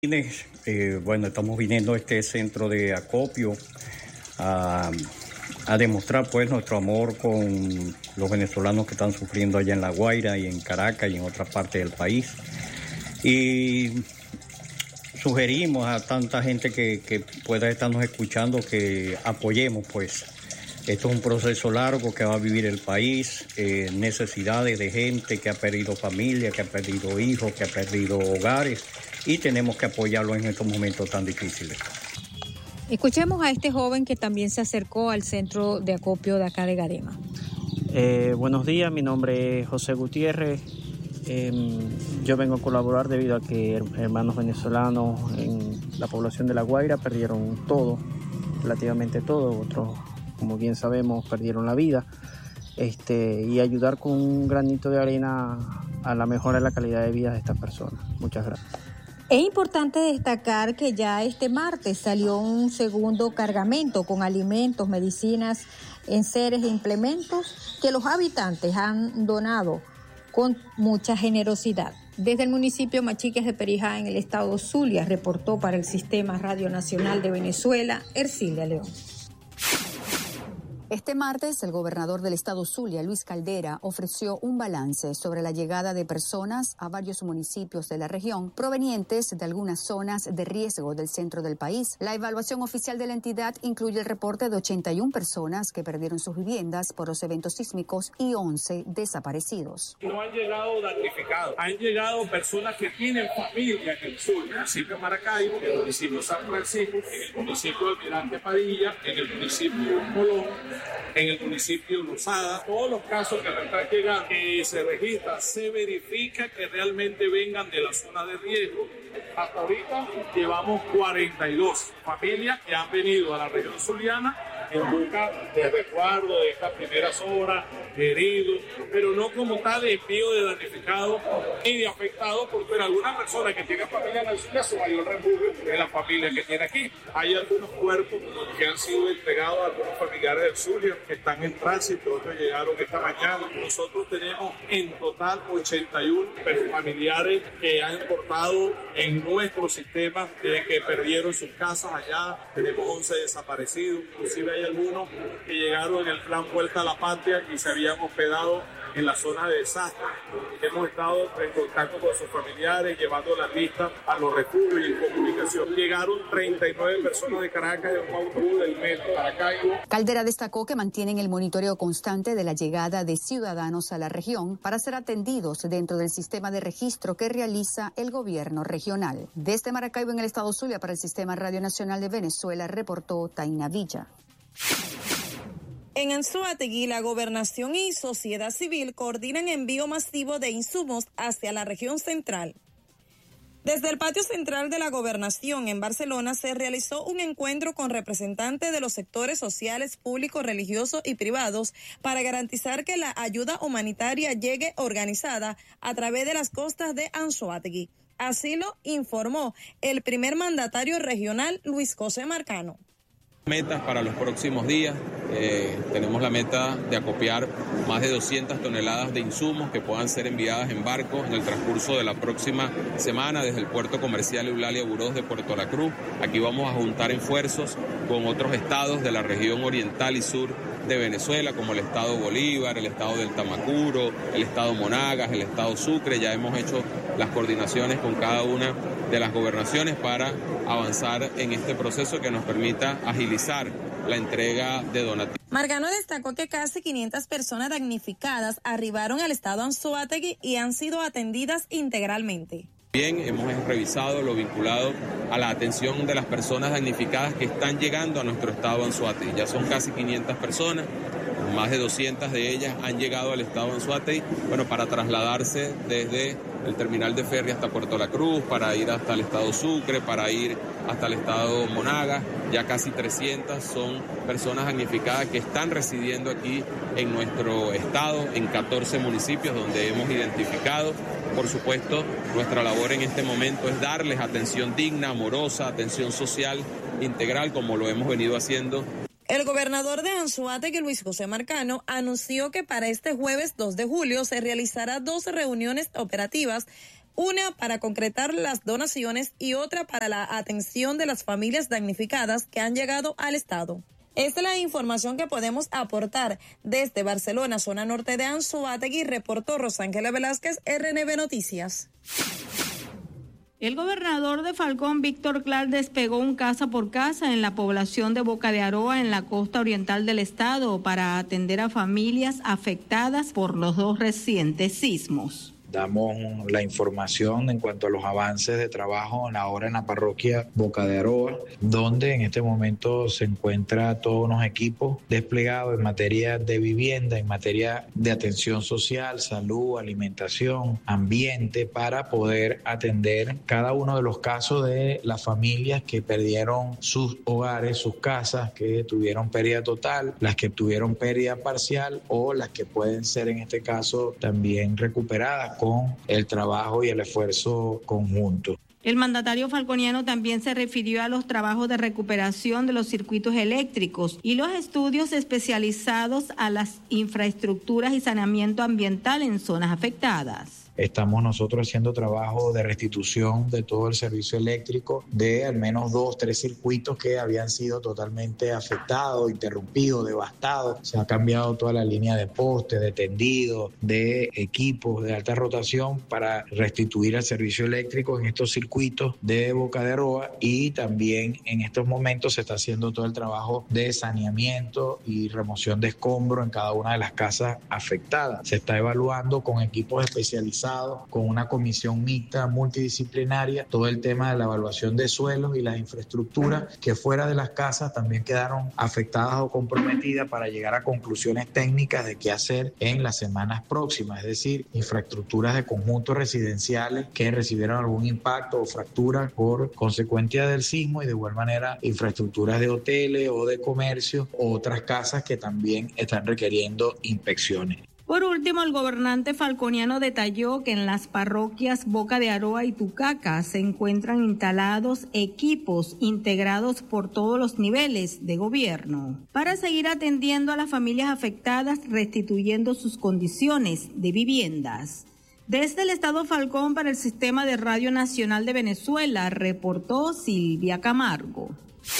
Bueno, estamos viniendo a este centro de acopio a demostrar pues nuestro amor con los venezolanos que están sufriendo allá en La Guaira y en Caracas y en otras partes del país. Y sugerimos a tanta gente que pueda estarnos escuchando que apoyemos pues. Esto es un proceso largo que va a vivir el país, necesidades de gente que ha perdido familia, que ha perdido hijos, que ha perdido hogares, y tenemos que apoyarlo en estos momentos tan difíciles. Escuchemos a este joven que también se acercó al centro de acopio de acá de Gadema. Buenos días, mi nombre es José Gutiérrez. Yo vengo a colaborar debido a que hermanos venezolanos en la población de La Guaira perdieron todo, relativamente todo. Otros, como bien sabemos, perdieron la vida. Y ayudar con un granito de arena a la mejora de la calidad de vida de estas personas. Muchas gracias. Es importante destacar que ya este martes salió un segundo cargamento con alimentos, medicinas, enseres e implementos que los habitantes han donado con mucha generosidad. Desde el municipio Machiques de Perijá, en el estado Zulia, reportó para el Sistema Radio Nacional de Venezuela, Ercilia León. Este martes, el gobernador del estado Zulia, Luis Caldera, ofreció un balance sobre la llegada de personas a varios municipios de la región provenientes de algunas zonas de riesgo del centro del país. La evaluación oficial de la entidad incluye el reporte de 81 personas que perdieron sus viviendas por los eventos sísmicos y 11 desaparecidos. No han llegado damnificados, han llegado personas que tienen familia en el sur, en el municipio de Maracaibo, en el municipio San Francisco, en el municipio de Almirante Padilla, en el municipio de Colón, en el municipio de Lozada. Todos los casos que están llegando, que se registran, se verifica que realmente vengan de la zona de riesgo. Hasta ahorita llevamos 42 familias que han venido a la región zuliana en busca de resguardo de estas primeras horas, de heridos, pero no como tal de envío de damnificados ni de afectados, porque alguna persona que tiene familia en el Zulia, su mayor refugio es la familia que tiene aquí. Hay algunos cuerpos que han sido entregados a algunos familiares del Zulia que están en tránsito, otros llegaron esta mañana. Nosotros tenemos en total 81 familiares que han importado en nuestro sistema que perdieron sus casas allá. Tenemos 11 desaparecidos, inclusive hay algunos que llegaron en el plan Vuelta a la Patria y se habían hospedado en la zona de desastre. Hemos estado en contacto con sus familiares, llevando la lista a los refugios y en comunicación. Llegaron 39 personas de Caracas en un autobús del metro Maracaibo. Caldera destacó que mantienen el monitoreo constante de la llegada de ciudadanos a la región para ser atendidos dentro del sistema de registro que realiza el gobierno regional. Desde Maracaibo, en el estado Zulia, para el Sistema Radio Nacional de Venezuela, reportó Taina Villa. En Anzoátegui, la Gobernación y Sociedad Civil coordinan envío masivo de insumos hacia la región central. Desde el patio central de la Gobernación en Barcelona se realizó un encuentro con representantes de los sectores sociales, públicos, religiosos y privados para garantizar que la ayuda humanitaria llegue organizada a través de las costas de Anzoátegui. Así lo informó el primer mandatario regional, Luis José Marcano. Metas para los próximos días. Tenemos la meta de acopiar más de 200 toneladas de insumos que puedan ser enviadas en barco en el transcurso de la próxima semana desde el puerto comercial Eulalia Burós de Puerto La Cruz. Aquí vamos a juntar esfuerzos con otros estados de la región oriental y sur de Venezuela, como el estado Bolívar, el estado del Tamacuro, el estado Monagas, el estado Sucre. Ya hemos hecho las coordinaciones con cada una de las gobernaciones para avanzar en este proceso que nos permita agilizar la entrega de donativos. Marcano destacó que casi 500 personas damnificadas arribaron al estado Anzoátegui y han sido atendidas integralmente. Bien, hemos revisado lo vinculado a la atención de las personas damnificadas que están llegando a nuestro estado Anzoátegui. Ya son casi 500 personas, más de 200 de ellas han llegado al estado Anzoátegui, para trasladarse desde el terminal de ferry hasta Puerto La Cruz, para ir hasta el estado Sucre, para ir hasta el estado Monagas. Ya casi 300 son personas damnificadas que están residiendo aquí en nuestro estado, en 14 municipios donde hemos identificado. Por supuesto, nuestra labor en este momento es darles atención digna, amorosa, atención social integral, como lo hemos venido haciendo. El gobernador de Anzoátegui, Luis José Marcano, anunció que para este jueves 2 de julio se realizará 2 reuniones operativas una para concretar las donaciones y otra para la atención de las familias damnificadas que han llegado al estado. Esta es la información que podemos aportar desde Barcelona, zona norte de Anzoátegui, reportó Rosángela Velázquez, RNB Noticias. El gobernador de Falcón, Víctor Clark, despegó un casa por casa en la población de Boca de Aroa, en la costa oriental del estado, para atender a familias afectadas por los 2 recientes sismos. Damos la información en cuanto a los avances de trabajo ahora en la parroquia Boca de Aroa, donde en este momento se encuentra todos unos equipos desplegados en materia de vivienda, en materia de atención social, salud, alimentación, ambiente, para poder atender cada uno de los casos de las familias que perdieron sus hogares, sus casas, que tuvieron pérdida total, las que tuvieron pérdida parcial o las que pueden ser en este caso también recuperadas con el trabajo y el esfuerzo conjunto. El mandatario falconiano también se refirió a los trabajos de recuperación de los circuitos eléctricos y los estudios especializados a las infraestructuras y saneamiento ambiental en zonas afectadas. Estamos nosotros haciendo trabajo de restitución de todo el servicio eléctrico de al menos 2, 3 circuitos que habían sido totalmente afectados, interrumpidos, devastados. Se ha cambiado toda la línea de postes, de tendidos, de equipos de alta rotación para restituir el servicio eléctrico en estos circuitos de Boca de Aroa, y también en estos momentos se está haciendo todo el trabajo de saneamiento y remoción de escombros en cada una de las casas afectadas. Se está evaluando con equipos especializados, con una comisión mixta multidisciplinaria, todo el tema de la evaluación de suelos y las infraestructuras que fuera de las casas también quedaron afectadas o comprometidas, para llegar a conclusiones técnicas de qué hacer en las semanas próximas, es decir, infraestructuras de conjuntos residenciales que recibieron algún impacto o fractura por consecuencia del sismo, y de igual manera infraestructuras de hoteles o de comercio, o otras casas que también están requiriendo inspecciones. Por último, el gobernante falconiano detalló que en las parroquias Boca de Aroa y Tucaca se encuentran instalados equipos integrados por todos los niveles de gobierno para seguir atendiendo a las familias afectadas, restituyendo sus condiciones de viviendas. Desde el estado Falcón, para el Sistema de Radio Nacional de Venezuela, reportó Silvia Camargo.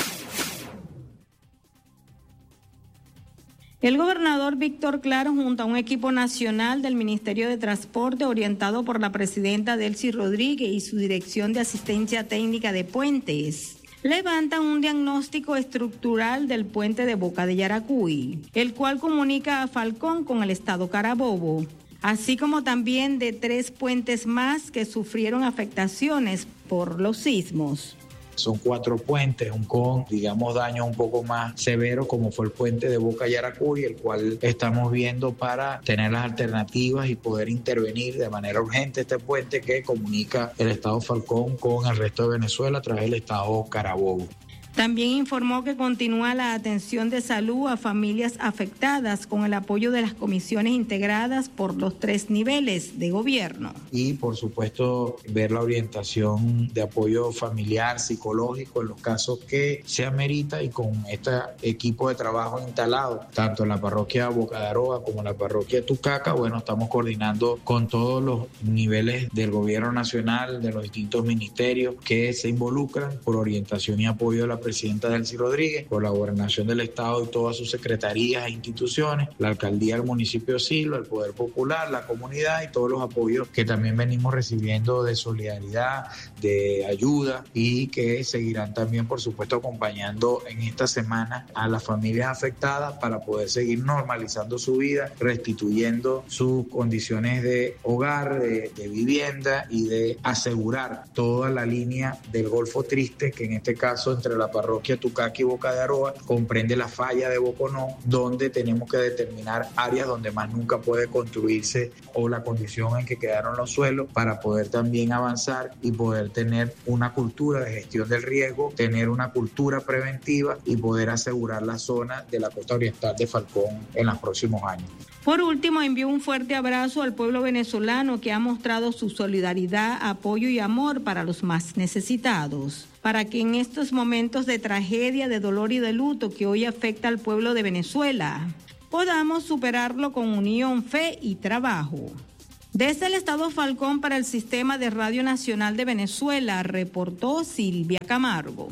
El gobernador Víctor Clark, junto a un equipo nacional del Ministerio de Transporte orientado por la presidenta Delcy Rodríguez y su Dirección de Asistencia Técnica de Puentes, levantan un diagnóstico estructural del puente de Boca de Yaracuy, el cual comunica a Falcón con el estado Carabobo, así como también de 3 puentes más que sufrieron afectaciones por los sismos. Son 4 puentes, con, daños un poco más severos, como fue el puente de Boca Yaracuy, el cual estamos viendo para tener las alternativas y poder intervenir de manera urgente este puente que comunica el estado Falcón con el resto de Venezuela a través del estado Carabobo. También informó que continúa la atención de salud a familias afectadas con el apoyo de las comisiones integradas por los 3 niveles de gobierno. Y por supuesto ver la orientación de apoyo familiar, psicológico en los casos que se amerita, y con este equipo de trabajo instalado tanto en la parroquia Boca de Aroa como en la parroquia Tucaca, estamos coordinando con todos los niveles del gobierno nacional, de los distintos ministerios que se involucran, por orientación y apoyo de la presidenta Delcy Rodríguez, por la gobernación del estado y todas sus secretarías e instituciones, la alcaldía del municipio de Silo, el Poder Popular, la comunidad y todos los apoyos que también venimos recibiendo de solidaridad, de ayuda, y que seguirán también, por supuesto, acompañando en esta semana a las familias afectadas para poder seguir normalizando su vida, restituyendo sus condiciones de hogar, de vivienda, y de asegurar toda la línea del Golfo Triste, que en este caso entre la parroquia Tucaca y Boca de Aroa comprende la falla de Boconó, donde tenemos que determinar áreas donde más nunca puede construirse o la condición en que quedaron los suelos, para poder también avanzar y poder tener una cultura de gestión del riesgo, tener una cultura preventiva y poder asegurar la zona de la costa oriental de Falcón en los próximos años. Por último, envió un fuerte abrazo al pueblo venezolano que ha mostrado su solidaridad, apoyo y amor para los más necesitados, para que en estos momentos de tragedia, de dolor y de luto que hoy afecta al pueblo de Venezuela, podamos superarlo con unión, fe y trabajo. Desde el estado Falcón para el Sistema de Radio Nacional de Venezuela, reportó Silvia Camargo.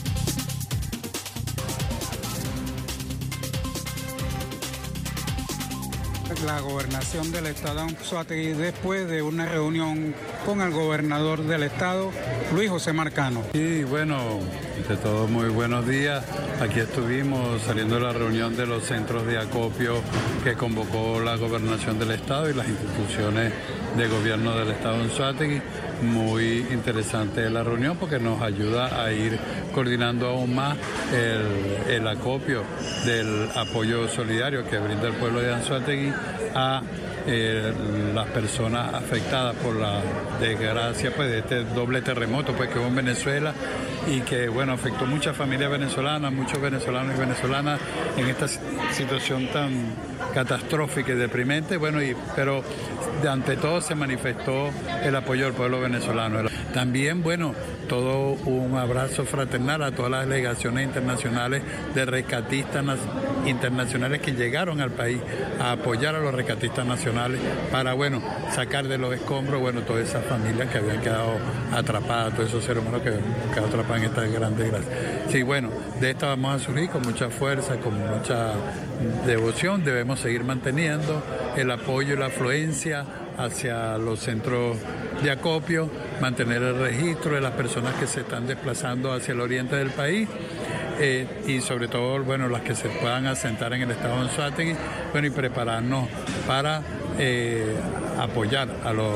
La gobernación del estado Anzoátegui después de una reunión con el gobernador del estado, Luis José Marcano. Y bueno, de todo muy buenos días. Aquí estuvimos saliendo de la reunión de los centros de acopio que convocó la gobernación del estado y las instituciones de gobierno del estado Anzoátegui. Muy interesante la reunión porque nos ayuda a ir coordinando aún más el acopio del apoyo solidario que brinda el pueblo de Anzoátegui a las personas afectadas por la desgracia pues, de este doble terremoto pues, que hubo en Venezuela y que bueno afectó muchas familias venezolanas, muchos venezolanos y venezolanas en esta situación tan catastrófica y deprimente, bueno, pero ante todo se manifestó el apoyo del pueblo venezolano. También, bueno, todo un abrazo fraternal a todas las delegaciones internacionales de rescatistas internacionales que llegaron al país a apoyar a los rescatistas nacionales para, bueno, sacar de los escombros, bueno, todas esas familias que habían quedado atrapadas, todos esos seres humanos que habían quedado atrapados en esta gran desgracia. Sí, bueno, de esta vamos a surgir con mucha fuerza, con mucha devoción, debemos seguir manteniendo el apoyo y la afluencia hacia los centros de acopio, mantener el registro de las personas que se están desplazando hacia el oriente del país y sobre todo, bueno, las que se puedan asentar en el estado de Anzoátegui, bueno, y prepararnos para apoyar a los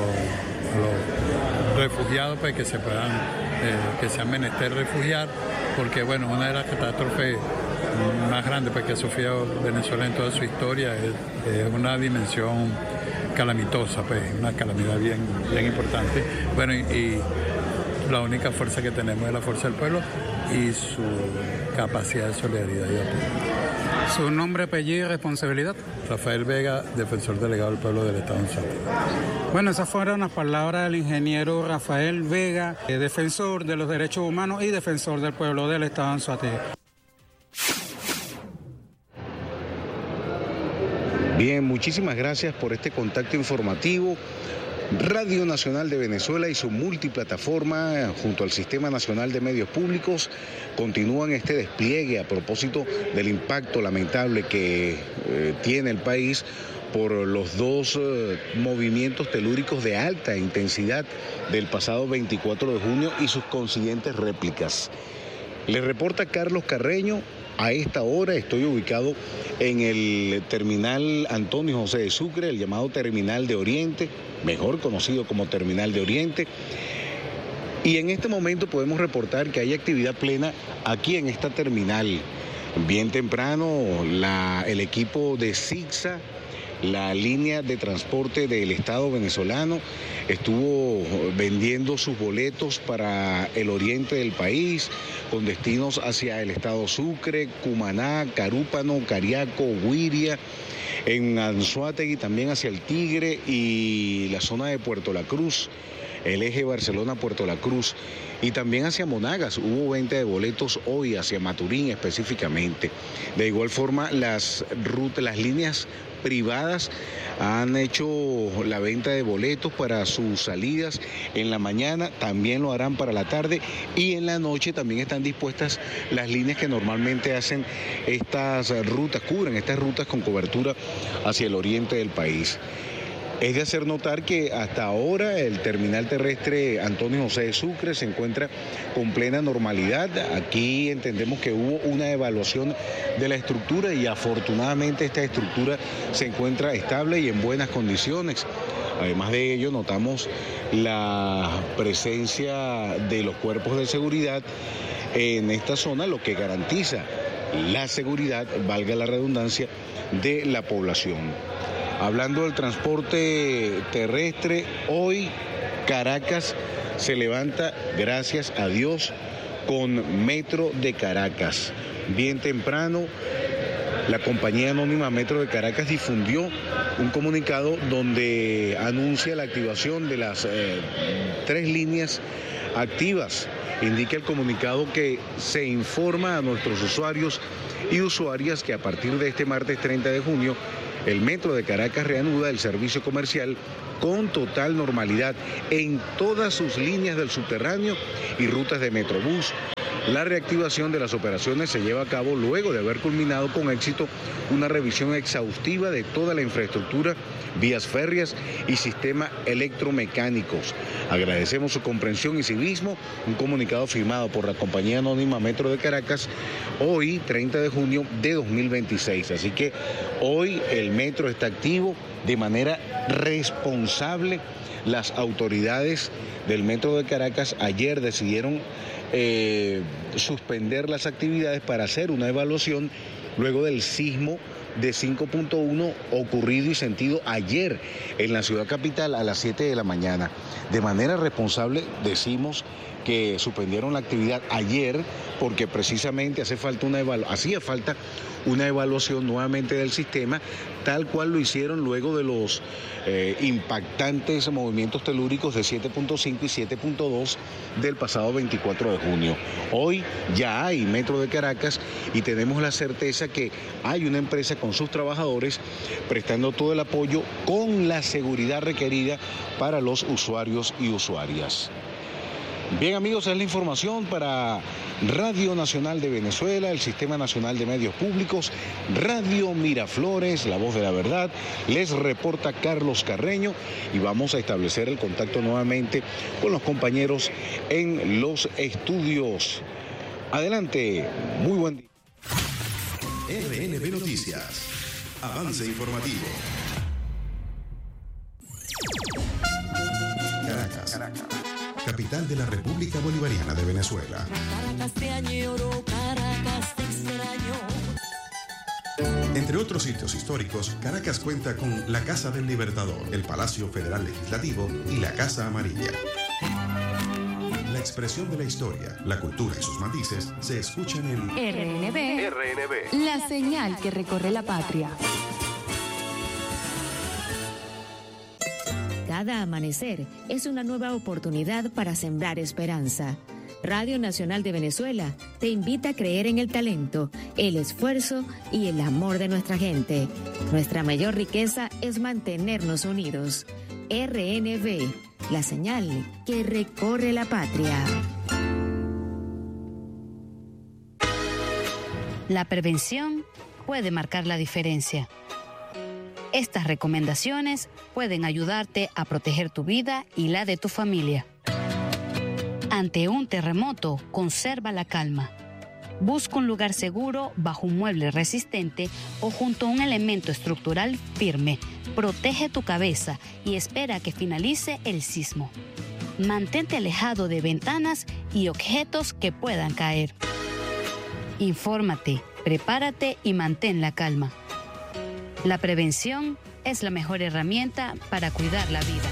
refugiados, pues que se puedan, que sean menester refugiar, porque bueno, una de las catástrofes más grandes pues, que ha sufrido Venezuela en toda su historia es una dimensión calamitosa, pues una calamidad bien importante. Bueno, y la única fuerza que tenemos es la fuerza del pueblo y su capacidad de solidaridad y apoyo. ¿Su nombre, apellido y responsabilidad? Rafael Vega, defensor delegado del pueblo del estado de Anzoátegui. Bueno, esas fueron las palabras del ingeniero Rafael Vega, defensor de los derechos humanos y defensor del pueblo del estado de Anzoátegui. Bien, muchísimas gracias por este contacto informativo. Radio Nacional de Venezuela y su multiplataforma junto al Sistema Nacional de Medios Públicos continúan este despliegue a propósito del impacto lamentable que tiene el país por los dos movimientos telúricos de alta intensidad del pasado 24 de junio y sus consiguientes réplicas. Le reporta Carlos Carreño. A esta hora estoy ubicado en el terminal Antonio José de Sucre, el llamado Terminal de Oriente, mejor conocido como Terminal de Oriente. Y en este momento podemos reportar que hay actividad plena aquí en esta terminal. Bien temprano, el equipo de SIGSA, la línea de transporte del Estado venezolano, estuvo vendiendo sus boletos para el oriente del país, con destinos hacia el Estado Sucre, Cumaná, Carúpano, Cariaco, Guiria, en Anzoátegui también hacia el Tigre y la zona de Puerto La Cruz, el eje Barcelona-Puerto La Cruz, y también hacia Monagas. Hubo venta de boletos hoy hacia Maturín específicamente. De igual forma, las líneas privadas han hecho la venta de boletos para sus salidas en la mañana, también lo harán para la tarde y en la noche también están dispuestas las líneas que normalmente hacen estas rutas, cubren estas rutas con cobertura hacia el oriente del país. Es de hacer notar que hasta ahora el terminal terrestre Antonio José de Sucre se encuentra con plena normalidad. Aquí entendemos que hubo una evaluación de la estructura y afortunadamente esta estructura se encuentra estable y en buenas condiciones. Además de ello, notamos la presencia de los cuerpos de seguridad en esta zona, lo que garantiza la seguridad, valga la redundancia, de la población. Hablando del transporte terrestre, hoy Caracas se levanta, gracias a Dios, con Metro de Caracas. Bien temprano, la compañía anónima Metro de Caracas difundió un comunicado donde anuncia la activación de las 3 líneas activas. Indica el comunicado que se informa a nuestros usuarios y usuarias que a partir de este martes 30 de junio, el Metro de Caracas reanuda el servicio comercial con total normalidad en todas sus líneas del subterráneo y rutas de Metrobús. La reactivación de las operaciones se lleva a cabo luego de haber culminado con éxito una revisión exhaustiva de toda la infraestructura, vías férreas y sistemas electromecánicos. Agradecemos su comprensión y civismo. Un comunicado firmado por la compañía anónima Metro de Caracas hoy, 30 de junio de 2026. Así que hoy el metro está activo de manera responsable. Las autoridades del Metro de Caracas ayer decidieron suspender las actividades para hacer una evaluación luego del sismo de 5.1 ocurrido y sentido ayer en la ciudad capital a las 7 de la mañana. De manera responsable decimos que suspendieron la actividad ayer porque precisamente hacía falta una evaluación nuevamente del sistema, tal cual lo hicieron luego de los impactantes movimientos telúricos de 7.5 y 7.2 del pasado 24 de junio. Hoy ya hay Metro de Caracas y tenemos la certeza que hay una empresa con sus trabajadores prestando todo el apoyo con la seguridad requerida para los usuarios y usuarias. Bien, amigos, es la información para Radio Nacional de Venezuela, el Sistema Nacional de Medios Públicos, Radio Miraflores, La Voz de la Verdad. Les reporta Carlos Carreño y vamos a establecer el contacto nuevamente con los compañeros en los estudios. Adelante, muy buen día. RNB Noticias, avance informativo. Caracas, capital de la República Bolivariana de Venezuela. Caracas te añoro, Caracas te extraño. Entre otros sitios históricos, Caracas cuenta con la Casa del Libertador, el Palacio Federal Legislativo y la Casa Amarilla. La expresión de la historia, la cultura y sus matices se escuchan en RNB, la señal que recorre la patria. Cada amanecer es una nueva oportunidad para sembrar esperanza. Radio Nacional de Venezuela te invita a creer en el talento, el esfuerzo y el amor de nuestra gente. Nuestra mayor riqueza es mantenernos unidos. RNB, la señal que recorre la patria. La prevención puede marcar la diferencia. Estas recomendaciones pueden ayudarte a proteger tu vida y la de tu familia. Ante un terremoto, conserva la calma. Busca un lugar seguro bajo un mueble resistente o junto a un elemento estructural firme. Protege tu cabeza y espera a que finalice el sismo. Mantente alejado de ventanas y objetos que puedan caer. Infórmate, prepárate y mantén la calma. La prevención es la mejor herramienta para cuidar la vida.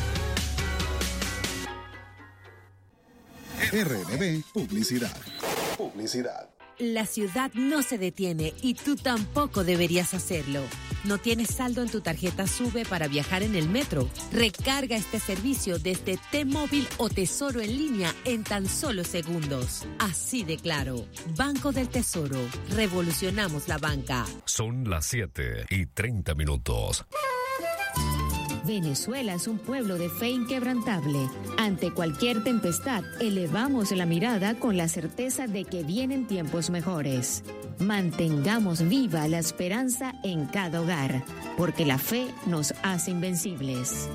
RNB Publicidad. La ciudad no se detiene y tú tampoco deberías hacerlo. ¿No tienes saldo en tu tarjeta SUBE para viajar en el metro? Recarga este servicio desde T-Móvil o Tesoro en línea en tan solo segundos. Así de claro. Banco del Tesoro. Revolucionamos la banca. Son las 7:30. Venezuela es un pueblo de fe inquebrantable. Ante cualquier tempestad, elevamos la mirada con la certeza de que vienen tiempos mejores. Mantengamos viva la esperanza en cada hogar, porque la fe nos hace invencibles.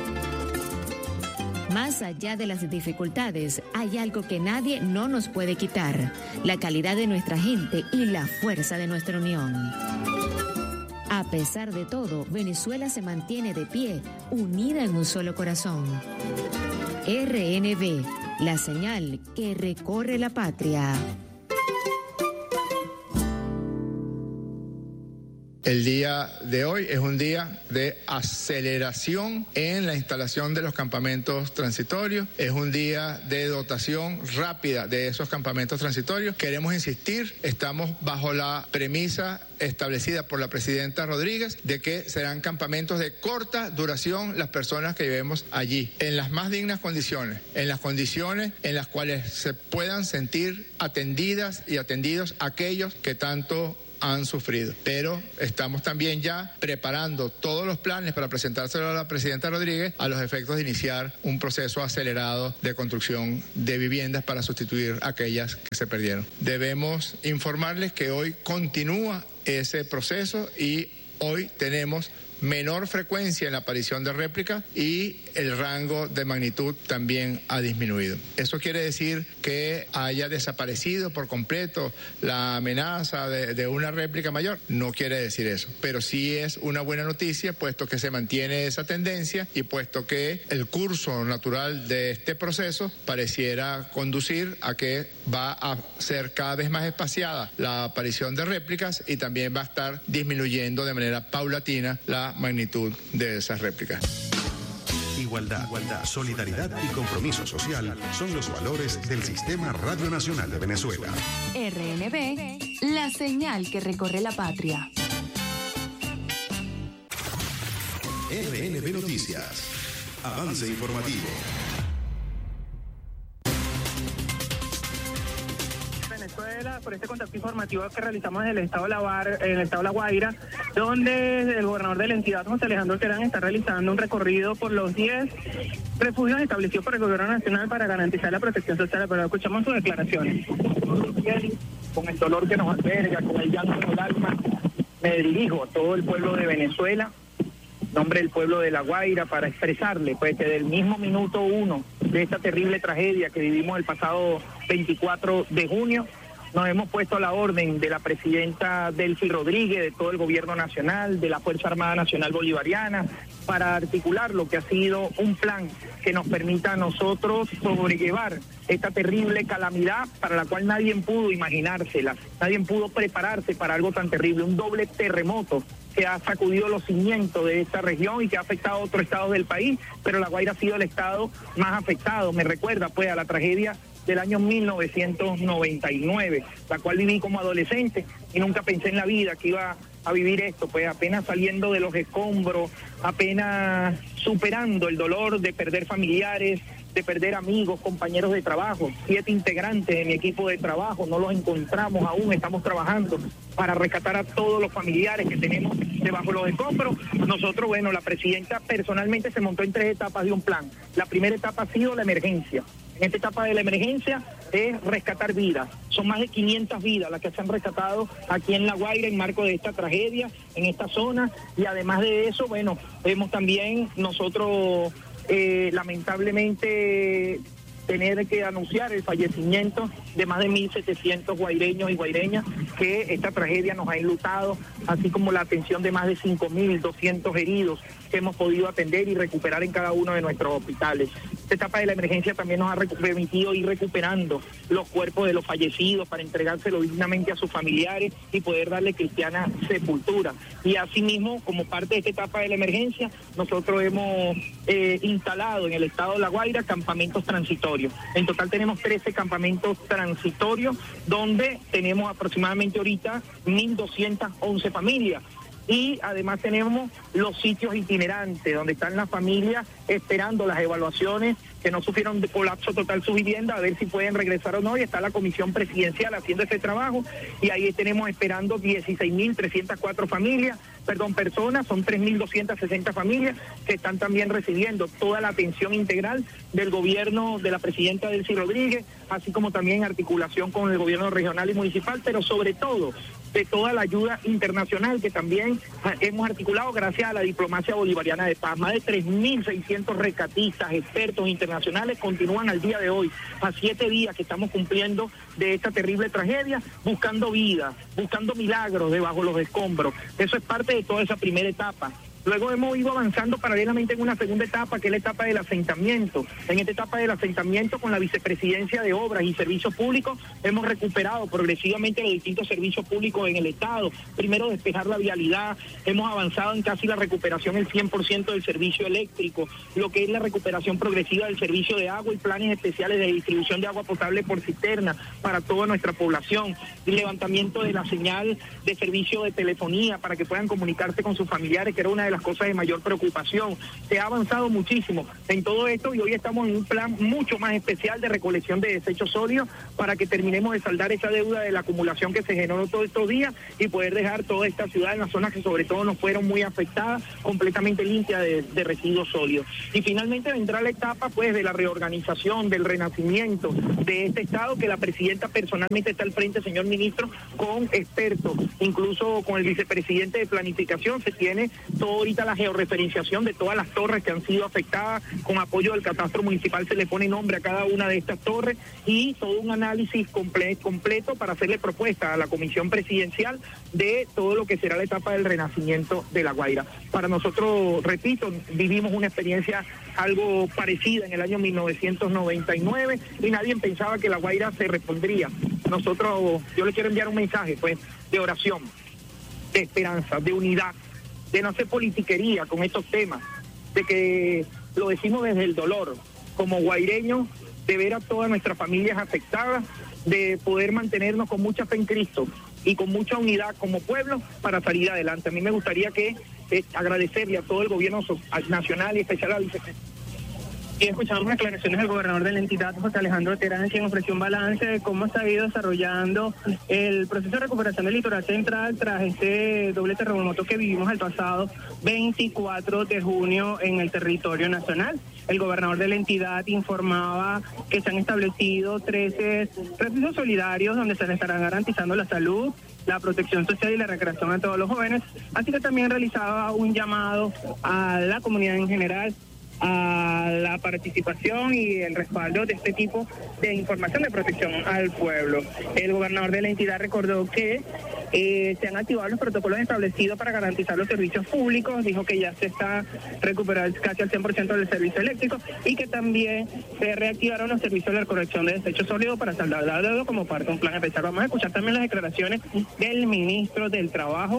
Más allá de las dificultades, hay algo que nadie no nos puede quitar: la calidad de nuestra gente y la fuerza de nuestra unión. A pesar de todo, Venezuela se mantiene de pie, unida en un solo corazón. RNB, la señal que recorre la patria. El día de hoy es un día de aceleración en la instalación de los campamentos transitorios. Es un día de dotación rápida de esos campamentos transitorios. Queremos insistir, estamos bajo la premisa establecida por la presidenta Rodríguez de que serán campamentos de corta duración las personas que vivemos allí, en las más dignas condiciones, en las condiciones en las cuales se puedan sentir atendidas y atendidos aquellos que tanto han sufrido. Pero estamos también ya preparando todos los planes para presentárselo a la presidenta Rodríguez a los efectos de iniciar un proceso acelerado de construcción de viviendas para sustituir aquellas que se perdieron. Debemos informarles que hoy continúa ese proceso y hoy tenemos menor frecuencia en la aparición de réplicas y el rango de magnitud también ha disminuido. ¿Eso quiere decir que haya desaparecido por completo la amenaza de una réplica mayor? No quiere decir eso, pero sí es una buena noticia, puesto que se mantiene esa tendencia y puesto que el curso natural de este proceso pareciera conducir a que va a ser cada vez más espaciada la aparición de réplicas y también va a estar disminuyendo de manera paulatina la magnitud de esas réplicas. Igualdad, solidaridad y compromiso social son los valores del Sistema Radio Nacional de Venezuela. RNB, la señal que recorre la patria. RNB Noticias. Avance informativo. Venezuela, por este contacto informativo que realizamos en el estado de La Guaira, donde el gobernador de la entidad, José Alejandro Terán, está realizando un recorrido por los 10 refugios establecidos por el gobierno nacional para garantizar la protección social. Pero escuchamos sus declaraciones. Con el dolor que nos alberga, con el llanto en el alma, me dirijo a todo el pueblo de Venezuela, en nombre del pueblo de La Guaira, para expresarle pues que del mismo minuto 1 de esta terrible tragedia que vivimos el pasado 24 de junio, nos hemos puesto a la orden de la presidenta Delcy Rodríguez, de todo el gobierno nacional, de la Fuerza Armada Nacional Bolivariana, para articular lo que ha sido un plan que nos permita a nosotros sobrellevar esta terrible calamidad para la cual nadie pudo imaginársela, nadie pudo prepararse para algo tan terrible, un doble terremoto que ha sacudido los cimientos de esta región y que ha afectado a otros estados del país, pero La Guaira ha sido el estado más afectado. Me recuerda pues a la tragedia del año 1999, la cual viví como adolescente y nunca pensé en la vida que iba a vivir esto, pues apenas saliendo de los escombros, apenas superando el dolor de perder familiares, de perder amigos, compañeros de trabajo. 7 integrantes de mi equipo de trabajo, no los encontramos aún, estamos trabajando para rescatar a todos los familiares que tenemos debajo de los escombros. Nosotros, bueno, la presidenta personalmente se montó en 3 etapas de un plan. La primera etapa ha sido la emergencia. En esta etapa de la emergencia es rescatar vidas. Son más de 500 vidas las que se han rescatado aquí en La Guaira en marco de esta tragedia, en esta zona. Y además de eso, bueno, hemos también nosotros lamentablemente tener que anunciar el fallecimiento de más de 1.700 guaireños y guaireñas que esta tragedia nos ha enlutado, así como la atención de más de 5.200 heridos que hemos podido atender y recuperar en cada uno de nuestros hospitales. Esta etapa de la emergencia también nos ha permitido ir recuperando los cuerpos de los fallecidos para entregárselo dignamente a sus familiares y poder darle cristiana sepultura. Y asimismo, como parte de esta etapa de la emergencia, nosotros hemos instalado en el estado de La Guaira campamentos transitorios. En total tenemos 13 campamentos transitorios, donde tenemos aproximadamente ahorita 1.211 familias. Y además tenemos los sitios itinerantes, donde están las familias esperando las evaluaciones que no sufrieron de colapso total su vivienda, a ver si pueden regresar o no, y está la comisión presidencial haciendo ese trabajo, y ahí tenemos esperando 16.304 personas, son 3.260 familias que están también recibiendo toda la atención integral del gobierno de la presidenta Delcy Rodríguez, así como también en articulación con el gobierno regional y municipal, pero sobre todo de toda la ayuda internacional que también hemos articulado gracias a la diplomacia bolivariana de paz. Más de 3.600 rescatistas, expertos internacionales continúan al día de hoy, a 7 días que estamos cumpliendo de esta terrible tragedia, buscando vida, buscando milagros debajo de los escombros. Eso es parte de toda esa primera etapa. Luego hemos ido avanzando paralelamente en una segunda etapa, que es la etapa del asentamiento. En esta etapa del asentamiento, con la Vicepresidencia de Obras y Servicios Públicos, hemos recuperado progresivamente los distintos servicios públicos en el Estado. Primero, despejar la vialidad. Hemos avanzado en casi la recuperación del 100% del servicio eléctrico, lo que es la recuperación progresiva del servicio de agua y planes especiales de distribución de agua potable por cisterna para toda nuestra población. El levantamiento de la señal de servicio de telefonía para que puedan comunicarse con sus familiares, que era una de las cosas de mayor preocupación. Se ha avanzado muchísimo en todo esto y hoy estamos en un plan mucho más especial de recolección de desechos sólidos para que terminemos de saldar esa deuda de la acumulación que se generó todos estos días y poder dejar toda esta ciudad en las zonas que sobre todo nos fueron muy afectadas, completamente limpia de residuos sólidos. Y finalmente vendrá la etapa pues de la reorganización, del renacimiento de este estado, que la presidenta personalmente está al frente, señor ministro, con expertos, incluso con el vicepresidente de planificación. Se tiene toda ahorita la georreferenciación de todas las torres que han sido afectadas, con apoyo del catastro municipal se le pone nombre a cada una de estas torres y todo un análisis completo para hacerle propuesta a la comisión presidencial de todo lo que será la etapa del renacimiento de La Guaira. Para nosotros, repito, vivimos una experiencia algo parecida en el año 1999 y nadie pensaba que La Guaira se repondría. Yo le quiero enviar un mensaje pues de oración, de esperanza, de unidad, de no hacer politiquería con estos temas, de que lo decimos desde el dolor, como guaireños, de ver a todas nuestras familias afectadas, de poder mantenernos con mucha fe en Cristo y con mucha unidad como pueblo para salir adelante. A mí me gustaría agradecerle a todo el gobierno nacional y especial al vicepresidente. Y escuchamos declaraciones del gobernador de la entidad, José Alejandro Terán, quien ofreció un balance de cómo se ha ido desarrollando el proceso de recuperación del litoral central tras este doble terremoto que vivimos el pasado 24 de junio en el territorio nacional. El gobernador de la entidad informaba que se han establecido 13 refugios solidarios donde se les estarán garantizando la salud, la protección social y la recreación a todos los jóvenes, así que también realizaba un llamado a la comunidad en general a la participación y el respaldo de este tipo de información de protección al pueblo. El gobernador de la entidad recordó que se han activado los protocolos establecidos para garantizar los servicios públicos, dijo que ya se está recuperando casi al 100% del servicio eléctrico y que también se reactivaron los servicios de recolección de desechos sólidos para saldar la deuda como parte de un plan especial. Vamos a escuchar también las declaraciones del ministro del Trabajo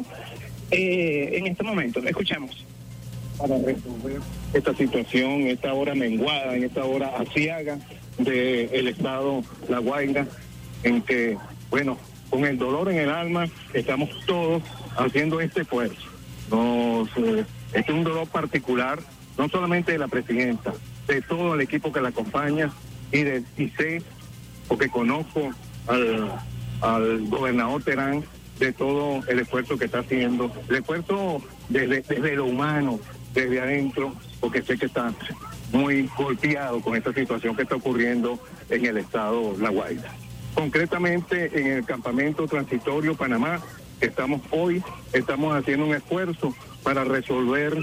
en este momento. Escuchemos. Para resolver esta situación, esta hora menguada, en esta hora aciaga del estado La Guaira, en que, bueno, con el dolor en el alma, estamos todos haciendo este esfuerzo. Este es un dolor particular, no solamente de la presidenta, de todo el equipo que la acompaña, y sé, porque conozco al gobernador Terán, de todo el esfuerzo que está haciendo, el esfuerzo desde lo humano, desde adentro, porque sé que está muy golpeado con esta situación que está ocurriendo en el estado La Guaira. Concretamente en el campamento transitorio Panamá, estamos haciendo un esfuerzo para resolver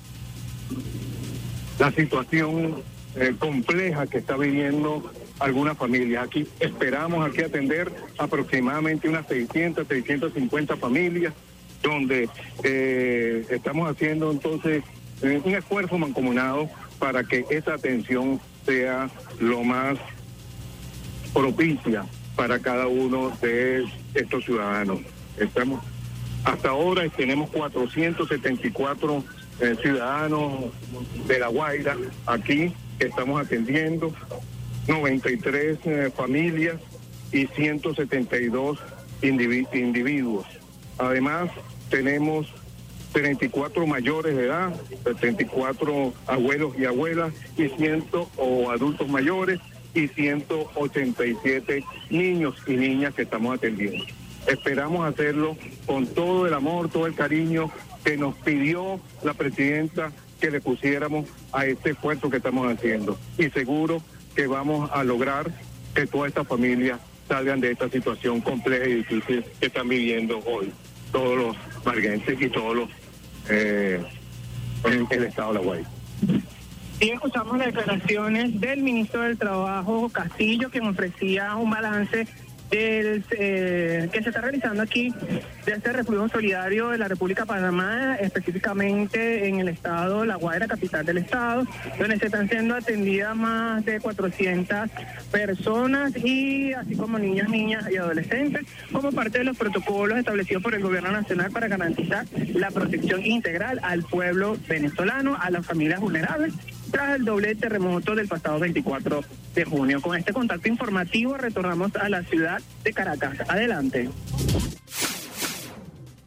la situación compleja que está viviendo algunas familias. Aquí esperamos atender aproximadamente unas 650 familias, donde estamos haciendo entonces un esfuerzo mancomunado para que esa atención sea lo más propicia para cada uno de estos ciudadanos. Hasta ahora tenemos 474 ciudadanos de La Guaira aquí que estamos atendiendo, 93 familias y 172 individuos. Además, tenemos 34 mayores de edad, 74 abuelos y abuelas o adultos mayores y 187 niños y niñas que estamos atendiendo. Esperamos hacerlo con todo el amor, todo el cariño que nos pidió la presidenta que le pusiéramos a este esfuerzo que estamos haciendo. Y seguro que vamos a lograr que todas estas familias salgan de esta situación compleja y difícil que están viviendo hoy todos los varguenses y todos los en el estado de La Guaira. Y escuchamos las declaraciones del ministro del Trabajo, Castillo, quien ofrecía un balance que se está realizando aquí de este refugio solidario de la República de Panamá, específicamente en el estado La Guaira, capital del estado, donde se están siendo atendidas más de 400 personas y así como niños, niñas y adolescentes, como parte de los protocolos establecidos por el gobierno nacional para garantizar la protección integral al pueblo venezolano, a las familias vulnerables, tras el doble terremoto del pasado 24 de junio. Con este contacto informativo retornamos a la ciudad de Caracas. Adelante.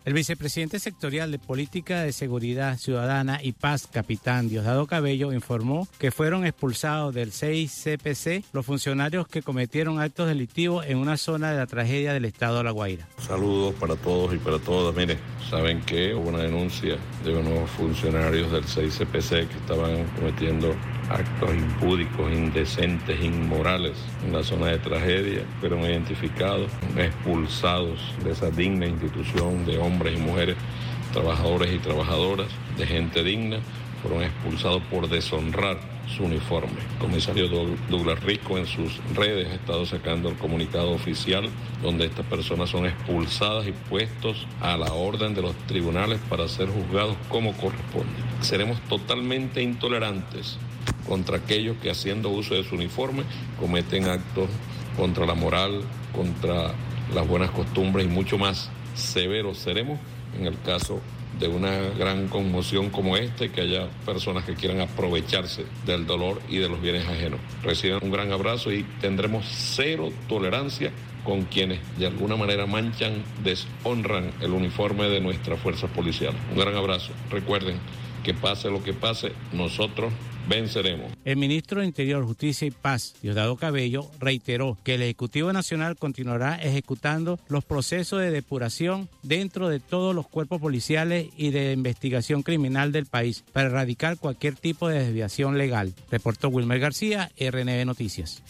El vicepresidente sectorial de Política de Seguridad Ciudadana y Paz, capitán Diosdado Cabello, informó que fueron expulsados del 6CPC los funcionarios que cometieron actos delictivos en una zona de la tragedia del estado de La Guaira. Saludos para todos y para todas. Mire, saben que hubo una denuncia de unos funcionarios del 6CPC que estaban cometiendo actos impúdicos, indecentes, inmorales en la zona de tragedia. Fueron identificados, expulsados de esa digna institución de hombres y mujeres, trabajadores y trabajadoras, de gente digna. Fueron expulsados por deshonrar su uniforme. El comisario Douglas Rico en sus redes ha estado sacando el comunicado oficial donde estas personas son expulsadas y puestos a la orden de los tribunales para ser juzgados como corresponde. Seremos totalmente intolerantes contra aquellos que, haciendo uso de su uniforme, cometen actos contra la moral, contra las buenas costumbres y mucho más severos seremos en el caso de una gran conmoción como este, que haya personas que quieran aprovecharse del dolor y de los bienes ajenos. Reciban un gran abrazo y tendremos cero tolerancia con quienes de alguna manera manchan, deshonran el uniforme de nuestras fuerzas policiales. Un gran abrazo. Recuerden que pase lo que pase, nosotros venceremos. El ministro de Interior, Justicia y Paz, Diosdado Cabello, reiteró que el Ejecutivo Nacional continuará ejecutando los procesos de depuración dentro de todos los cuerpos policiales y de investigación criminal del país para erradicar cualquier tipo de desviación legal. Reportó Wilmer García, RNB Noticias.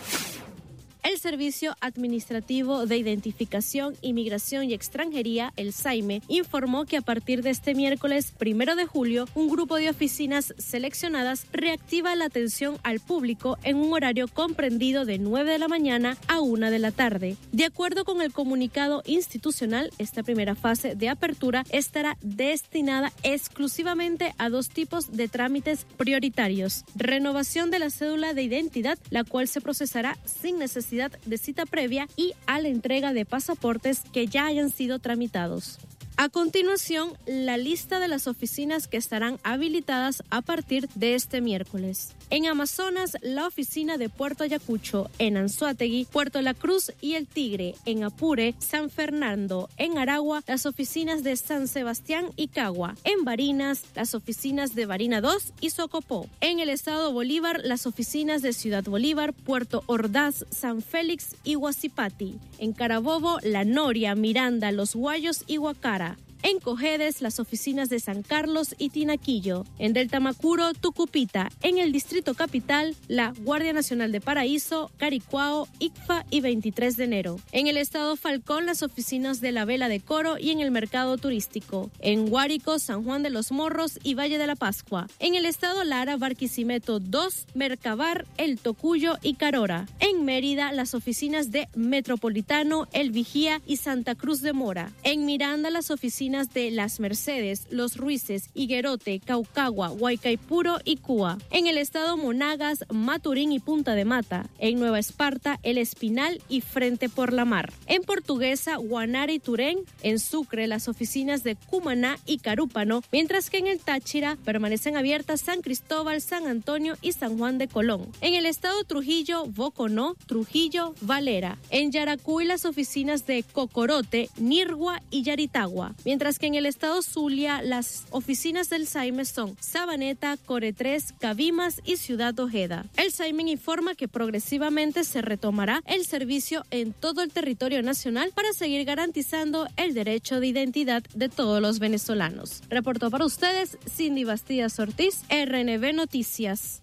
El Servicio Administrativo de Identificación, Inmigración y Extranjería, el SAIME, informó que a partir de este miércoles 1 de julio, un grupo de oficinas seleccionadas reactiva la atención al público en un horario comprendido de 9 de la mañana a 1 de la tarde. De acuerdo con el comunicado institucional, esta primera fase de apertura estará destinada exclusivamente a 2 tipos de trámites prioritarios: renovación de la cédula de identidad, la cual se procesará sin necesidad de cita previa, y a la entrega de pasaportes que ya hayan sido tramitados. A continuación, la lista de las oficinas que estarán habilitadas a partir de este miércoles. En Amazonas, la oficina de Puerto Ayacucho; en Anzoátegui, Puerto La Cruz y El Tigre; en Apure, San Fernando; en Aragua, las oficinas de San Sebastián y Cagua; en Barinas, las oficinas de Barina 2 y Socopó; en el estado Bolívar, las oficinas de Ciudad Bolívar, Puerto Ordaz, San Félix y Huacipati; en Carabobo, La Noria, Miranda, Los Guayos y Guacara; en Cojedes, las oficinas de San Carlos y Tinaquillo; en Delta Macuro, Tucupita; en el Distrito Capital, la Guardia Nacional de Paraíso, Caricuao, Icfa y 23 de enero; en el estado Falcón, las oficinas de La Vela de Coro y en el Mercado Turístico; en Guárico, San Juan de los Morros y Valle de la Pascua; en el estado Lara, Barquisimeto 2, Mercabar, El Tocuyo y Carora; en Mérida, las oficinas de Metropolitano, El Vigía y Santa Cruz de Mora; en Miranda, las oficinas de Las Mercedes, Los Ruices, Higuerote, Caucagua, Huaycaipuro y Cúa; en el estado Monagas, Maturín y Punta de Mata; en Nueva Esparta, El Espinal y Frente por la Mar; en Portuguesa, Guanare y Turén; en Sucre, las oficinas de Cumaná y Carúpano, mientras que en el Táchira permanecen abiertas San Cristóbal, San Antonio y San Juan de Colón; en el estado Trujillo, Boconó, Trujillo, Valera; en Yaracuy, las oficinas de Cocorote, Nirgua y Yaritagua; mientras que en el estado Zulia, las oficinas del SAIME son Sabaneta, Coretrés, Cabimas y Ciudad Ojeda. El SAIME informa que progresivamente se retomará el servicio en todo el territorio nacional para seguir garantizando el derecho de identidad de todos los venezolanos. Reportó para ustedes Cindy Bastidas Ortiz, RNB Noticias.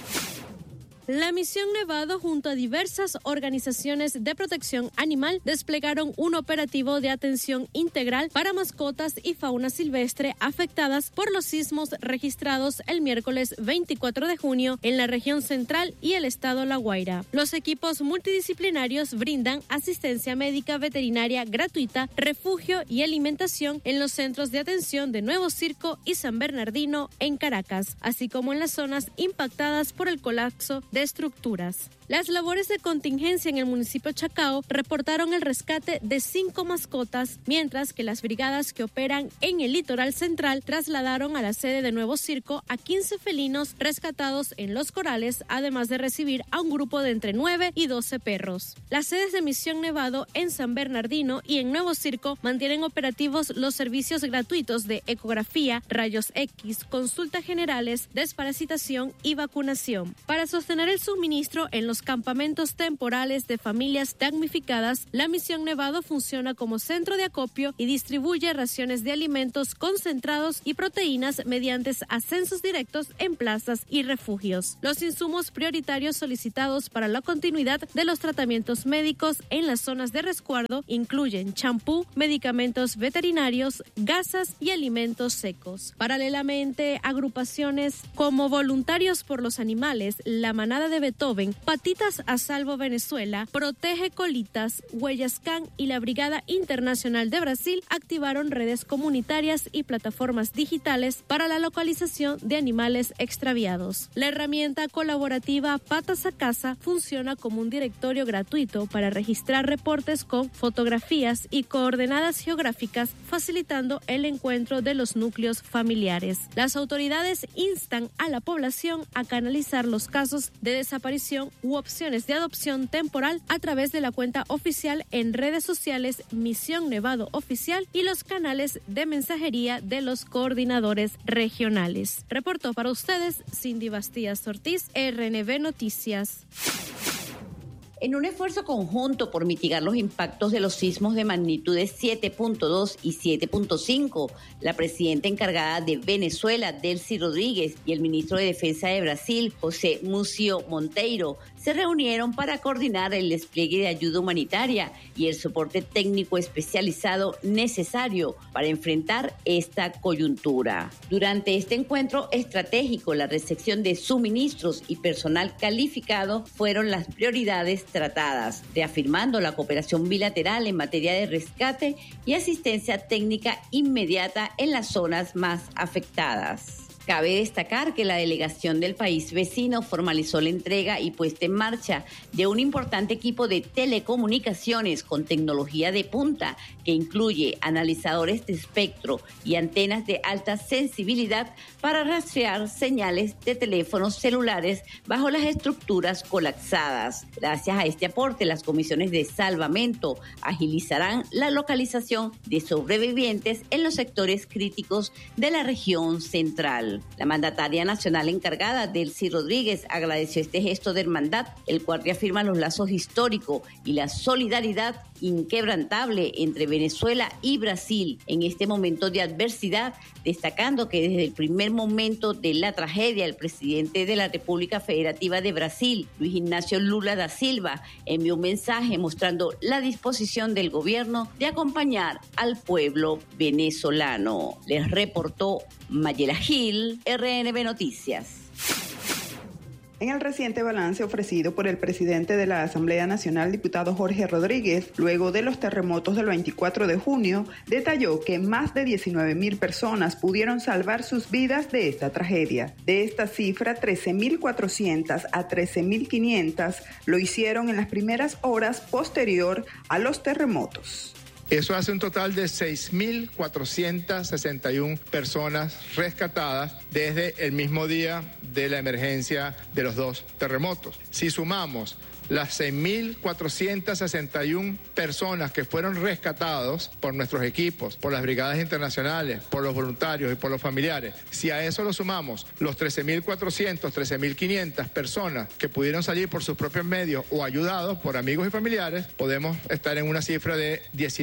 La Misión Nevado, junto a diversas organizaciones de protección animal, desplegaron un operativo de atención integral para mascotas y fauna silvestre afectadas por los sismos registrados el miércoles 24 de junio en la región central y el estado La Guaira. Los equipos multidisciplinarios brindan asistencia médica veterinaria gratuita, refugio y alimentación en los centros de atención de Nuevo Circo y San Bernardino en Caracas, así como en las zonas impactadas por el colapso de estructuras. Las labores de contingencia en el municipio Chacao reportaron el rescate de 5 mascotas, mientras que las brigadas que operan en el litoral central trasladaron a la sede de Nuevo Circo a 15 felinos rescatados en Los Corales, además de recibir a un grupo de entre 9 y 12 perros. Las sedes de Misión Nevado en San Bernardino y en Nuevo Circo mantienen operativos los servicios gratuitos de ecografía, rayos X, consultas generales, desparasitación y vacunación. Para sostener el suministro en los campamentos temporales de familias damnificadas, la Misión Nevado funciona como centro de acopio y distribuye raciones de alimentos concentrados y proteínas mediante ascensos directos en plazas y refugios. Los insumos prioritarios solicitados para la continuidad de los tratamientos médicos en las zonas de resguardo incluyen champú, medicamentos veterinarios, gasas y alimentos secos. Paralelamente, agrupaciones como Voluntarios por los Animales, La Manada de Beethoven, Patitas a Salvo Venezuela, Protege Colitas, Huellas Can y la Brigada Internacional de Brasil activaron redes comunitarias y plataformas digitales para la localización de animales extraviados. La herramienta colaborativa Patas a Casa funciona como un directorio gratuito para registrar reportes con fotografías y coordenadas geográficas, facilitando el encuentro de los núcleos familiares. Las autoridades instan a la población a canalizar los casos de desaparición u opciones de adopción temporal a través de la cuenta oficial en redes sociales Misión Nevado Oficial y los canales de mensajería de los coordinadores regionales. Reportó para ustedes Cindy Bastías Ortiz, RNB Noticias. En un esfuerzo conjunto por mitigar los impactos de los sismos de magnitudes 7.2 y 7.5, la presidenta encargada de Venezuela, Delcy Rodríguez, y el ministro de Defensa de Brasil, José Múcio Monteiro, se reunieron para coordinar el despliegue de ayuda humanitaria y el soporte técnico especializado necesario para enfrentar esta coyuntura. Durante este encuentro estratégico, la recepción de suministros y personal calificado fueron las prioridades tratadas, reafirmando la cooperación bilateral en materia de rescate y asistencia técnica inmediata en las zonas más afectadas. Cabe destacar que la delegación del país vecino formalizó la entrega y puesta en marcha de un importante equipo de telecomunicaciones con tecnología de punta que incluye analizadores de espectro y antenas de alta sensibilidad para rastrear señales de teléfonos celulares bajo las estructuras colapsadas. Gracias a este aporte, las comisiones de salvamento agilizarán la localización de sobrevivientes en los sectores críticos de la región central. La mandataria nacional encargada, Delcy Rodríguez, agradeció este gesto de hermandad, el cual reafirma los lazos históricos y la solidaridad inquebrantable entre Venezuela y Brasil en este momento de adversidad, destacando que desde el primer momento de la tragedia, el presidente de la República Federativa de Brasil, Luis Ignacio Lula da Silva, envió un mensaje mostrando la disposición del gobierno de acompañar al pueblo venezolano. Les reportó Mayela Gil, RNB Noticias. En el reciente balance ofrecido por el presidente de la Asamblea Nacional, diputado Jorge Rodríguez, luego de los terremotos del 24 de junio, detalló que más de 19.000 personas pudieron salvar sus vidas de esta tragedia. De esta cifra, 13.400 a 13.500 lo hicieron en las primeras horas posterior a los terremotos. Eso hace un total de 6.461 personas rescatadas desde el mismo día de la emergencia de los dos terremotos. Si sumamos las 6.461 personas que fueron rescatados por nuestros equipos, por las brigadas internacionales, por los voluntarios y por los familiares, si a eso lo sumamos los 13.400, 13.500 personas que pudieron salir por sus propios medios o ayudados por amigos y familiares, podemos estar en una cifra de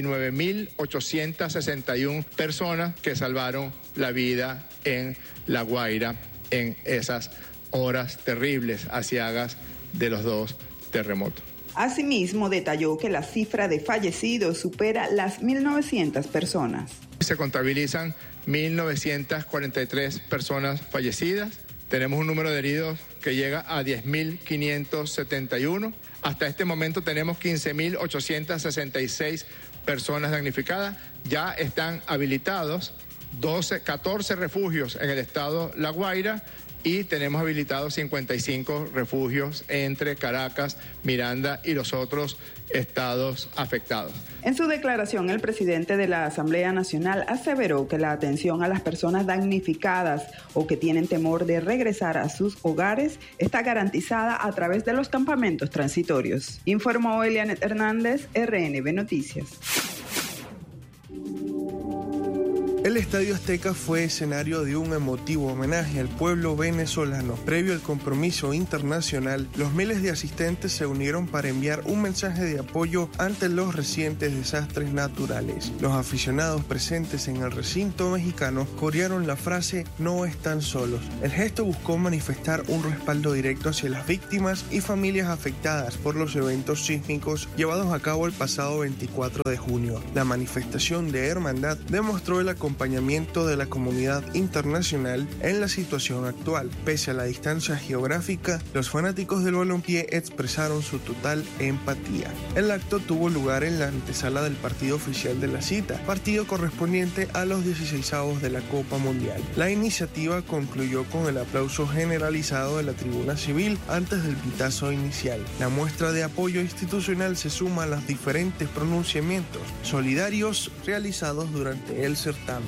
19.861 personas que salvaron la vida en La Guaira en esas horas terribles, aciagas de los dos terremoto. Asimismo, detalló que la cifra de fallecidos supera las 1.900 personas. Se contabilizan 1.943 personas fallecidas. Tenemos un número de heridos que llega a 10.571. Hasta este momento tenemos 15.866 personas damnificadas. Ya están habilitados 14 refugios en el estado La Guaira y tenemos habilitados 55 refugios entre Caracas, Miranda y los otros estados afectados. En su declaración, el presidente de la Asamblea Nacional aseveró que la atención a las personas damnificadas o que tienen temor de regresar a sus hogares está garantizada a través de los campamentos transitorios. Informó Elianet Hernández, RNB Noticias. El Estadio Azteca fue escenario de un emotivo homenaje al pueblo venezolano. Previo al compromiso internacional, los miles de asistentes se unieron para enviar un mensaje de apoyo ante los recientes desastres naturales. Los aficionados presentes en el recinto mexicano corearon la frase "no están solos". El gesto buscó manifestar un respaldo directo hacia las víctimas y familias afectadas por los eventos sísmicos llevados a cabo el pasado 24 de junio. La manifestación de hermandad demostró el acompañamiento de la comunidad internacional en la situación actual. Pese a la distancia geográfica, los fanáticos del balompié expresaron su total empatía. El acto tuvo lugar en la antesala del partido oficial de la cita, partido correspondiente a los 16avos de la Copa Mundial. La iniciativa concluyó con el aplauso generalizado de la tribuna civil antes del pitazo inicial. La muestra de apoyo institucional se suma a los diferentes pronunciamientos solidarios realizados durante el certamen.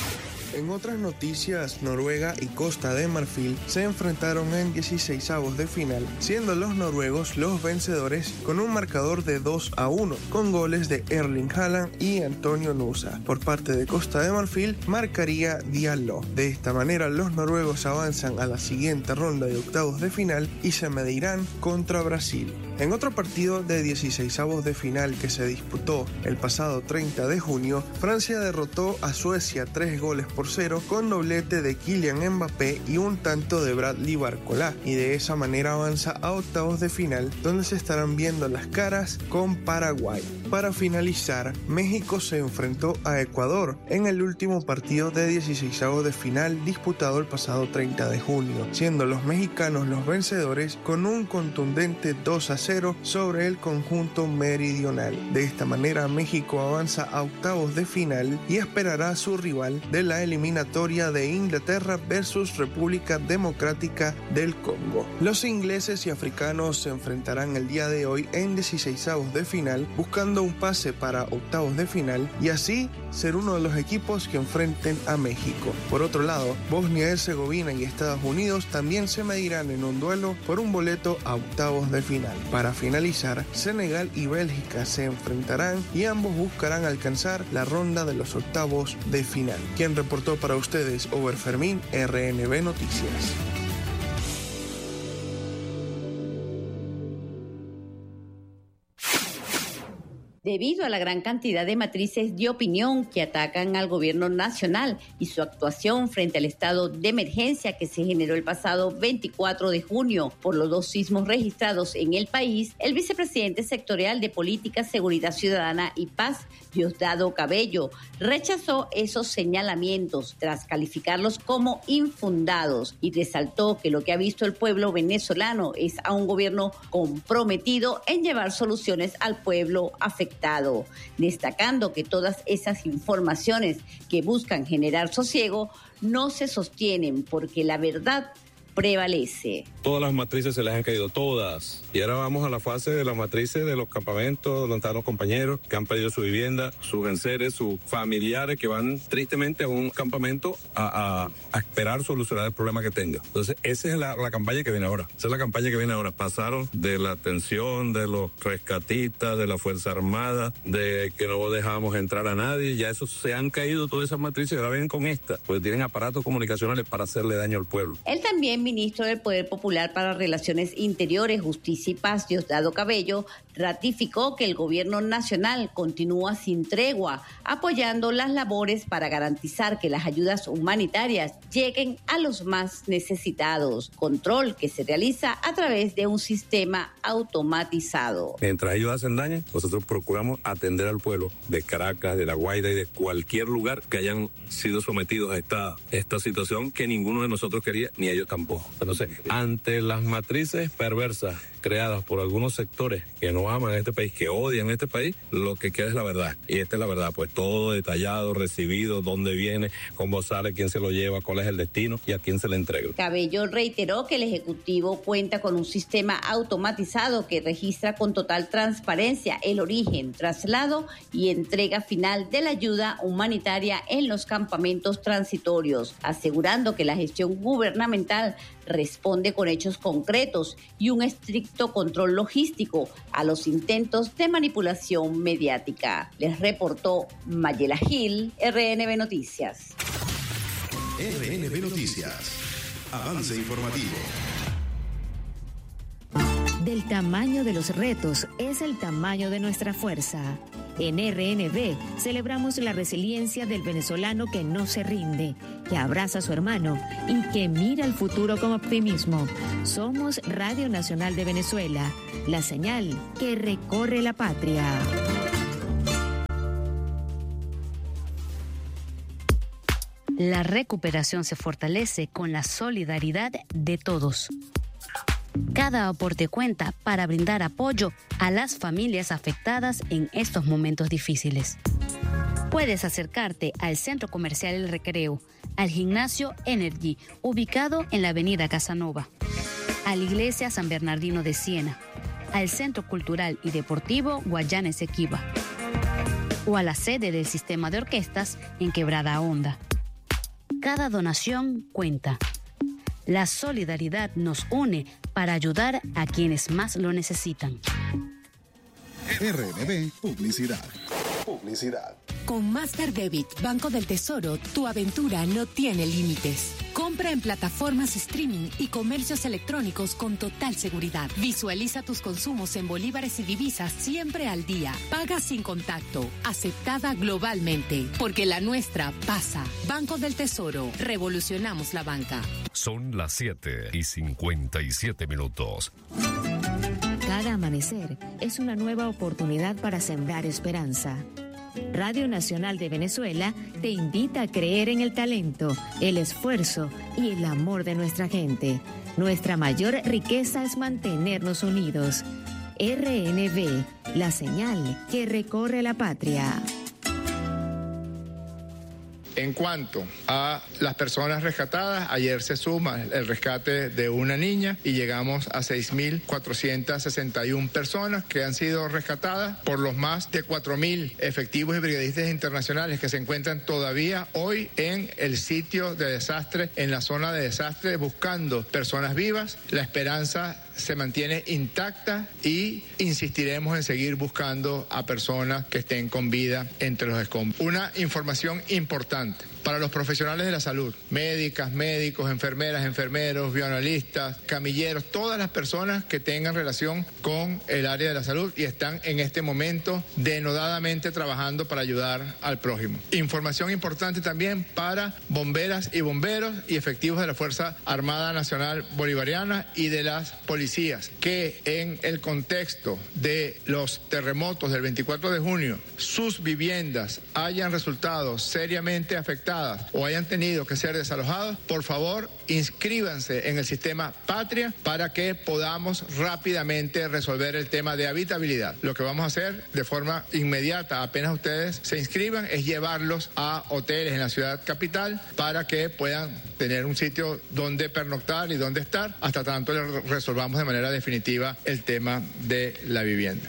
En otras noticias, Noruega y Costa de Marfil se enfrentaron en 16avos de final, siendo los noruegos los vencedores con un marcador de 2-1, con goles de Erling Haaland y Antonio Nusa. Por parte de Costa de Marfil, marcaría Diallo. De esta manera, los noruegos avanzan a la siguiente ronda de octavos de final y se medirán contra Brasil. En otro partido de 16avos de final que se disputó el pasado 30 de junio, Francia derrotó a Suecia 3-0 con doblete de Kylian Mbappé y un tanto de Bradley Barcola, y de esa manera avanza a octavos de final, donde se estarán viendo las caras con Paraguay. Para finalizar, México se enfrentó a Ecuador en el último partido de 16avos de final disputado el pasado 30 de junio, siendo los mexicanos los vencedores con un contundente 2-0 sobre el conjunto meridional. De esta manera, México avanza a octavos de final y esperará a su rival de la eliminatoria de Inglaterra versus República Democrática del Congo. Los ingleses y africanos se enfrentarán el día de hoy en 16avos de final, buscando un pase para octavos de final y así ser uno de los equipos que enfrenten a México. Por otro lado, Bosnia-Herzegovina y Estados Unidos también se medirán en un duelo por un boleto a octavos de final. Para finalizar, Senegal y Bélgica se enfrentarán y ambos buscarán alcanzar la ronda de los octavos de final. Quien reportó para ustedes, Over Fermín, RNB Noticias. Debido a la gran cantidad de matrices de opinión que atacan al gobierno nacional y su actuación frente al estado de emergencia que se generó el pasado 24 de junio por los 2 sismos registrados en el país, el vicepresidente sectorial de Política, Seguridad Ciudadana y Paz, Diosdado Cabello, rechazó esos señalamientos tras calificarlos como infundados y resaltó que lo que ha visto el pueblo venezolano es a un gobierno comprometido en llevar soluciones al pueblo afectado, destacando que todas esas informaciones que buscan generar sosiego no se sostienen porque la verdad prevalece. Todas las matrices se les han caído, todas. Y ahora vamos a la fase de las matrices de los campamentos donde están los compañeros que han perdido su vivienda, sus enseres, sus familiares que van tristemente a un campamento a esperar solucionar el problema que tenga. Entonces, esa es la campaña que viene ahora. Esa es la campaña que viene ahora. Pasaron de la atención de los rescatistas, de la Fuerza Armada, de que no dejamos entrar a nadie. Ya eso se han caído todas esas matrices y ahora vienen con esta, porque tienen aparatos comunicacionales para hacerle daño al pueblo. Él también, ministro del Poder Popular para Relaciones Interiores, Justicia y Paz, Diosdado Cabello, ratificó que el gobierno nacional continúa sin tregua, apoyando las labores para garantizar que las ayudas humanitarias lleguen a los más necesitados, control que se realiza a través de un sistema automatizado. Mientras ellos hacen daño, nosotros procuramos atender al pueblo de Caracas, de La Guaira y de cualquier lugar que hayan sido sometidos a esta situación que ninguno de nosotros quería, ni ellos tampoco. poco. Entonces, ante las matrices perversas creadas por algunos sectores que no aman a este país, que odian a este país, lo que queda es la verdad. Y esta es la verdad, pues todo detallado, recibido, dónde viene, cómo sale, quién se lo lleva, cuál es el destino y a quién se le entrega. Cabello reiteró que el Ejecutivo cuenta con un sistema automatizado que registra con total transparencia el origen, traslado y entrega final de la ayuda humanitaria en los campamentos transitorios, asegurando que la gestión gubernamental responde con hechos concretos y un estricto control logístico a los intentos de manipulación mediática. Les reportó Mayela Gil, RNB Noticias. RNB Noticias. Avance informativo. Del tamaño de los retos es el tamaño de nuestra fuerza. En RNB celebramos la resiliencia del venezolano que no se rinde, que abraza a su hermano y que mira el futuro con optimismo. Somos Radio Nacional de Venezuela, la señal que recorre la patria. La recuperación se fortalece con la solidaridad de todos. Cada aporte cuenta para brindar apoyo a las familias afectadas en estos momentos difíciles. Puedes acercarte al Centro Comercial El Recreo, al Gimnasio Energy, ubicado en la Avenida Casanova, a la Iglesia San Bernardino de Siena, al Centro Cultural y Deportivo Guayana Esequiba, o a la sede del Sistema de Orquestas en Quebrada Honda. Cada donación cuenta. La solidaridad nos une para ayudar a quienes más lo necesitan. RNB Publicidad. Con Master Debit, Banco del Tesoro, tu aventura no tiene límites. Compra en plataformas streaming y comercios electrónicos con total seguridad. Visualiza tus consumos en bolívares y divisas siempre al día. Paga sin contacto. Aceptada globalmente. Porque la nuestra pasa. Banco del Tesoro. Revolucionamos la banca. Son las 7:57. Cada amanecer es una nueva oportunidad para sembrar esperanza. Radio Nacional de Venezuela te invita a creer en el talento, el esfuerzo y el amor de nuestra gente. Nuestra mayor riqueza es mantenernos unidos. RNB, la señal que recorre la patria. En cuanto a las personas rescatadas, ayer se suma el rescate de una niña y llegamos a 6.461 personas que han sido rescatadas por los más de 4.000 efectivos y brigadistas internacionales que se encuentran todavía hoy en el sitio de desastre, en la zona de desastre, buscando personas vivas. La esperanza se mantiene intacta y insistiremos en seguir buscando a personas que estén con vida entre los escombros. Una información importante para los profesionales de la salud, médicas, médicos, enfermeras, enfermeros, bioanalistas, camilleros, todas las personas que tengan relación con el área de la salud y están en este momento denodadamente trabajando para ayudar al prójimo. Información importante también para bomberas y bomberos y efectivos de la Fuerza Armada Nacional Bolivariana y de las policías, que en el contexto de los terremotos del 24 de junio, sus viviendas hayan resultado seriamente afectadas o hayan tenido que ser desalojados, por favor, inscríbanse en el sistema Patria para que podamos rápidamente resolver el tema de habitabilidad. Lo que vamos a hacer de forma inmediata, apenas ustedes se inscriban, es llevarlos a hoteles en la ciudad capital para que puedan tener un sitio donde pernoctar y donde estar, hasta tanto resolvamos de manera definitiva el tema de la vivienda.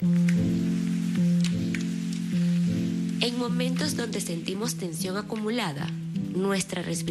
En momentos donde sentimos tensión acumulada, nuestra respiración